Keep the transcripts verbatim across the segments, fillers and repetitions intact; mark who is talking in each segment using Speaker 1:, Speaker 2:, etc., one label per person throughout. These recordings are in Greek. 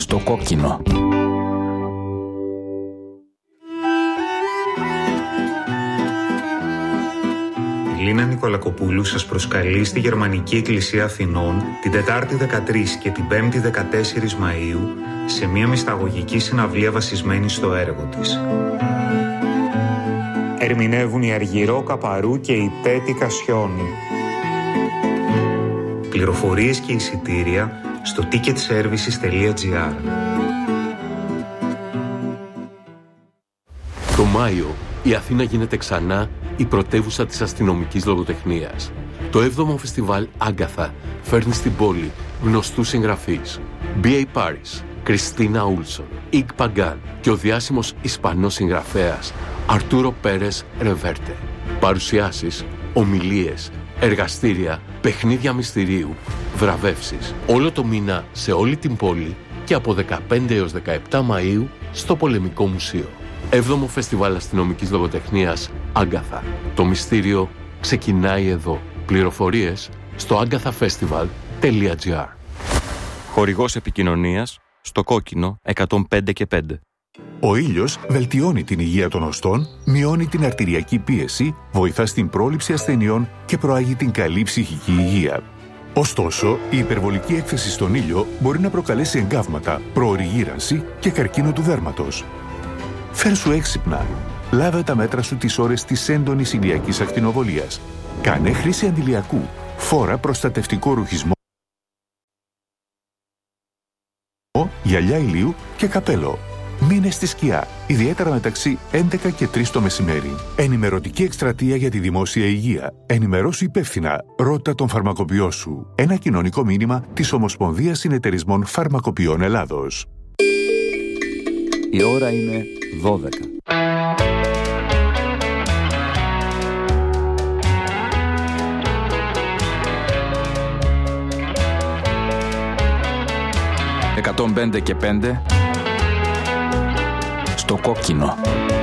Speaker 1: στο κόκκινο.
Speaker 2: Η Λίνα Νικολακοπούλου σας προσκαλεί στη Γερμανική Εκκλησία Αθηνών την Τετάρτη δεκατρείς και την Πέμπτη δεκατέσσερις Μαΐου σε μια μυσταγωγική συναυλία βασισμένη στο έργο της. Ερμηνεύουν η Αργυρό Καπαρού και η Τέτη Κασιόνη. Πληροφορίες και εισιτήρια στο ticket services τελεία gr.
Speaker 3: Το Μάιο η Αθήνα γίνεται ξανά η πρωτεύουσα της αστυνομικής λογοτεχνίας. Το έβδομο φεστιβάλ Άγκαθα φέρνει στην πόλη γνωστούς συγγραφείς. μπι έι Paris, Κριστίνα Ούλσον, Ικ Παγκάν και ο διάσημος Ισπανός συγγραφέας Αρτούρο Πέρες Ρεβέρτε. Παρουσιάσεις, ομιλίες, εργαστήρια, παιχνίδια μυστηρίου, βραβεύσεις. Όλο το μήνα σε όλη την πόλη και από δεκαπέντε έως δεκαεπτά Μαΐου στο Πολεμικό Μουσείο. Έβδομο Φεστιβάλ Αστυνομικής Λογοτεχνίας Άγκαθα. Το μυστήριο ξεκινάει εδώ. Πληροφορίες στο άγκαθαφεστιβάλ τελεία gr.
Speaker 4: Χορηγός επικοινωνίας στο κόκκινο εκατόν πέντε και πέντε.
Speaker 5: Ο ήλιος βελτιώνει την υγεία των οστών, μειώνει την αρτηριακή πίεση, βοηθά στην πρόληψη ασθενειών και προάγει την καλή ψυχική υγεία. Ωστόσο, η υπερβολική έκθεση στον ήλιο μπορεί να προκαλέσει εγκάβματα, προωρή γύρανση και καρκίνο του δέρματος. Φέρσου έξυπνα. Λάβε τα μέτρα σου τις ώρες της έντονης ηλιακής ακτινοβολίας. Κάνε χρήση αντιλιακού. Φόρα προστατευτικό ρουχισμό, γυαλιά ηλίου και καπέλο. Μείνε στη σκιά, ιδιαίτερα μεταξύ έντεκα και τρεις το μεσημέρι. Ενημερωτική εκστρατεία για τη δημόσια υγεία. Ενημερώσου υπεύθυνα. Ρώτα τον φαρμακοποιό σου. Ένα κοινωνικό μήνυμα της Ομοσπονδίας Συνεταιρισμών Φαρμακοποιών Ελλάδος.
Speaker 1: Η ώρα είναι δώδεκα. εκατόν πέντε και πέντε στο κόκκινο.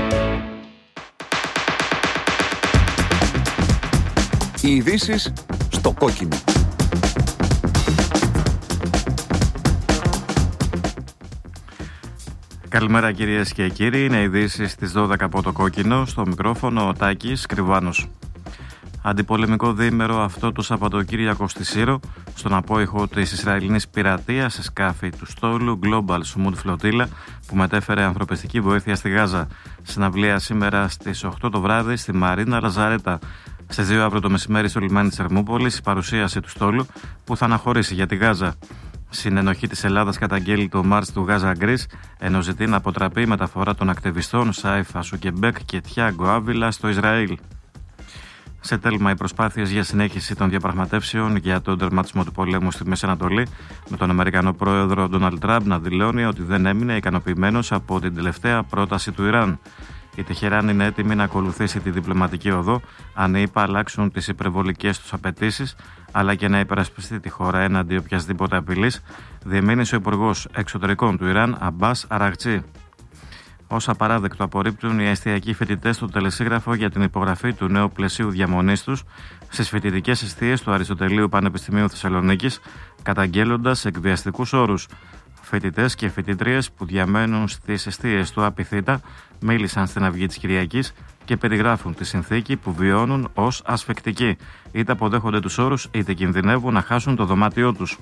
Speaker 1: Οι ειδήσεις στο κόκκινο.
Speaker 6: Καλημέρα κυρίες και κύριοι, είναι ειδήσεις στις δώδεκα από το κόκκινο, στο μικρόφωνο ο Τάκης Κρυβάνος. Αντιπολεμικό διήμερο αυτό το Σαββατοκύριακο στη Σύρο, στον απόϊχο της Ισραηλινής πειρατείας σε σκάφη του στόλου Global Smooth Flotilla που μετέφερε ανθρωπιστική βοήθεια στη Γάζα. Συναυλία σήμερα στις οκτώ το βράδυ στη Μαρίνα Λαζαρέτα. Στις δύο αύριο το μεσημέρι στο λιμάνι της Ερμούπολης η παρουσίαση του στόλου που θα αναχωρήσει για τη Γάζα. Συνενοχή της Ελλάδας καταγγέλει το Μάρς του Γάζα Γκρίς, ενώ ζητεί να αποτραπεί η μεταφορά των ακτιβιστών Σάιφ Ασουκεμπέκ και Τιάγκο Άβιλα στο Ισραήλ. Σε τέλμα, οι προσπάθειες για συνέχιση των διαπραγματεύσεων για τον τερματισμό του πολέμου στη Μέση Ανατολή, με τον Αμερικανό πρόεδρο Ντόναλντ Τραμπ να δηλώνει ότι δεν έμεινε ικανοποιημένος από την τελευταία πρόταση του Ιράν. Η Τεχεράν είναι έτοιμη να ακολουθήσει τη διπλωματική οδό, αν οι ΗΠΑ αλλάξουν τις υπερβολικές τους απαιτήσεις, αλλά και να υπερασπιστεί τη χώρα έναντι οποιασδήποτε απειλής, διεμήνυσε ο Υπουργός Εξωτερικών του Ιράν, Αμπάς Αραγτσί. Ως απαράδεκτο απορρίπτουν οι εστιακοί φοιτητές στο τελεσίγραφο για την υπογραφή του νέου πλαισίου διαμονής τους στις φοιτητικές εστίες του Αριστοτελείου Πανεπιστημίου Θεσσαλονίκης, καταγγέλλοντας εκβιαστικούς όρους. Φοιτητές και φοιτητρίες που διαμένουν στις εστίες του Απιθύτα μίλησαν στην Αυγή της Κυριακής και περιγράφουν τη συνθήκη που βιώνουν ως ασφεκτική. Είτε αποδέχονται τους όρους, είτε κινδυνεύουν να χάσουν το δωμάτιό τους.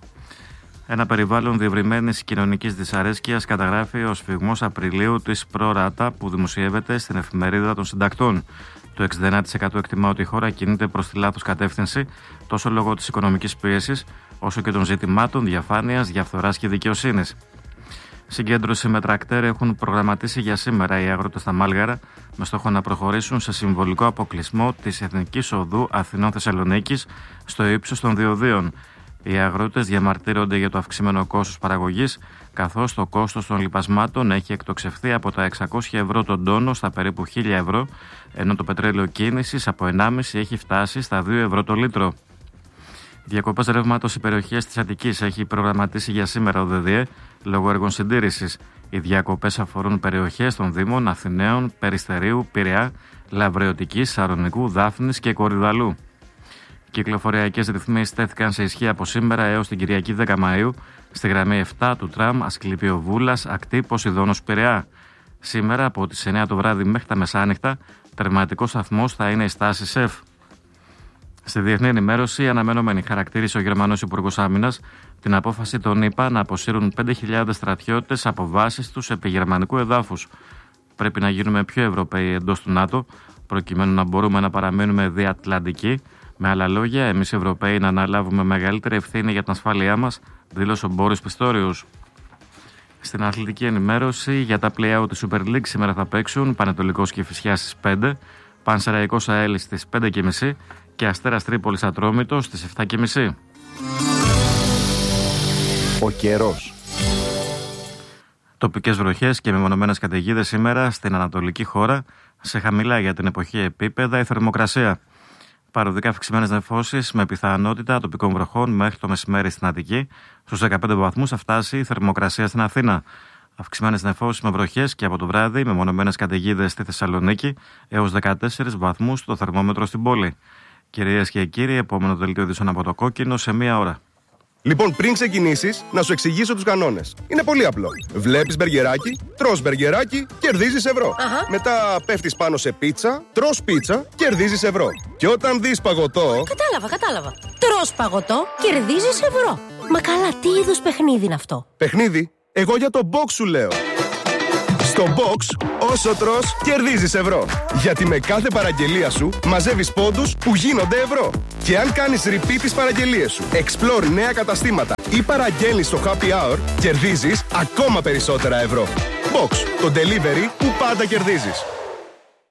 Speaker 6: Ένα περιβάλλον διευρυμένης κοινωνικής δυσαρέσκειας καταγράφει ο σφυγμός Απριλίου της Προράτα που δημοσιεύεται στην εφημερίδα των συντακτών. Το εξήντα εννέα τοις εκατό εκτιμά ότι η χώρα κινείται προς τη λάθος κατεύθυνση τόσο λόγω της οικονομικής πίεσης όσο και των ζητημάτων διαφάνειας, διαφθοράς και δικαιοσύνης. Συγκέντρωση με τρακτέρ έχουν προγραμματίσει για σήμερα οι αγρότες στα Μάλγαρα με στόχο να προχωρήσουν σε συμβολικό αποκλεισμό της Εθνικής Οδού Αθηνών-Θεσσαλονίκης στο ύψος των διοδίων. Οι αγρότες διαμαρτύρονται για το αυξημένο κόστος παραγωγής, καθώς το κόστος των λιπασμάτων έχει εκτοξευθεί από τα εξακόσια ευρώ τον τόνο στα περίπου χίλια ευρώ, ενώ το πετρέλαιο κίνησης από ενάμιση έχει φτάσει στα δύο ευρώ το λίτρο. Διακοπές ρεύματος σε περιοχές της Αττικής έχει προγραμματίσει για σήμερα ο ΔΔΕ λόγω έργων συντήρησης. Οι διακοπές αφορούν περιοχές των Δήμων Αθηναίων, Περιστερίου, Πειραιά, Λαβρεωτικής, Σαρονικού, Δάφνης και Κορυδαλού. Κυκλοφοριακές ρυθμίσεις τέθηκαν σε ισχύ από σήμερα έως την Κυριακή δέκα Μαΐου Στη γραμμή επτά του τραμ Ασκλήπιο Βούλας, ακτή Ποσειδώνος Πειραιά. Σήμερα από τις εννιά το βράδυ μέχρι τα μεσάνυχτα, τερματικός σταθμός θα είναι η στάση ΣΕΦ. Στη διεθνή ενημέρωση, αναμενόμενη χαρακτήρισε ο Γερμανός Υπουργός Άμυνας την απόφαση των ΗΠΑ να αποσύρουν πέντε χιλιάδες στρατιώτες από βάσεις τους επί γερμανικού εδάφους. Πρέπει να γίνουμε πιο Ευρωπαίοι εντός του ΝΑΤΟ, προκειμένου να μπορούμε να παραμείνουμε διατλαντικοί. Με άλλα λόγια, εμείς οι Ευρωπαίοι να αναλάβουμε μεγαλύτερη ευθύνη για την ασφάλειά μας, δήλωσε ο Μπόρις Πιστόριος. Στην αθλητική ενημέρωση, για τα play-out της Super League σήμερα θα παίξουν Πανετολικός Κηφισιάς στις πέντε, Πανσεραϊκός ΑΕΛ στις πέντε και μισή και Αστέρας Τρίπολης Ατρόμητος στις επτά και μισή.
Speaker 1: Ο καιρός.
Speaker 6: Τοπικές βροχές και μεμονωμένες καταιγίδες σήμερα στην ανατολική χώρα, σε χαμηλά για την εποχή επίπεδα η θερμοκρασία. Παροδικά αυξημένες νεφώσεις με πιθανότητα τοπικών βροχών μέχρι το μεσημέρι στην Αττική. Στους δεκαπέντε βαθμούς θα φτάσει η θερμοκρασία στην Αθήνα. Αυξημένες νεφώσεις με βροχές και από το βράδυ με μονομένες καταιγίδες στη Θεσσαλονίκη έως δεκατέσσερις βαθμούς το θερμόμετρο στην πόλη. Κυρίες και κύριοι, επόμενο δελτίο ειδήσεων από το Κόκκινο σε μία ώρα.
Speaker 7: Λοιπόν, πριν ξεκινήσεις, να σου εξηγήσω τους κανόνες. Είναι πολύ απλό. Βλέπεις μπεργκεράκι, τρως μπεργκεράκι, κερδίζεις ευρώ. Αχα. Μετά πέφτεις πάνω σε πίτσα, τρως πίτσα, κερδίζεις ευρώ. Και όταν δεις παγωτό...
Speaker 8: Κατάλαβα, κατάλαβα. Τρως παγωτό, κερδίζεις ευρώ. Μα καλά, τι είδους παιχνίδι είναι αυτό?
Speaker 7: Παιχνίδι? Εγώ για το box σου λέω. Στο box, όσο τρως, κερδίζεις ευρώ. Γιατί με κάθε παραγγελία σου μαζεύεις πόντους που γίνονται ευρώ. Και αν κάνεις repeat τις παραγγελίες σου, explore νέα καταστήματα ή παραγγέλνεις στο happy hour, κερδίζεις ακόμα περισσότερα ευρώ. Box, το delivery που πάντα κερδίζεις.